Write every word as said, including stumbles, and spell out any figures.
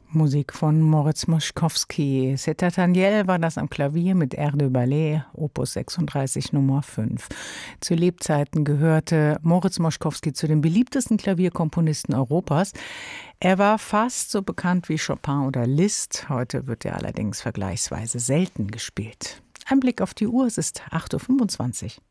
Musik von Moritz Moszkowski. C'est Daniel war das am Klavier mit Air de Ballet, Opus sechsunddreißig Nummer fünf. Zu Lebzeiten gehörte Moritz Moszkowski zu den beliebtesten Klavierkomponisten Europas. Er war fast so bekannt wie Chopin oder Liszt. Heute wird er allerdings vergleichsweise selten gespielt. Ein Blick auf die Uhr, es ist acht Uhr fünfundzwanzig.